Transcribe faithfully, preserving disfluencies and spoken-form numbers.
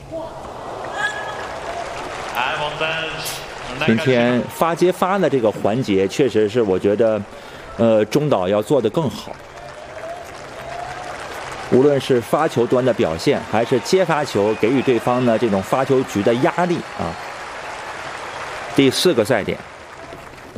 今天发接发的这个环节，确实是我觉得，呃，中岛要做得更好。无论是发球端的表现，还是接发球给予对方呢这种发球局的压力啊。第四个赛点。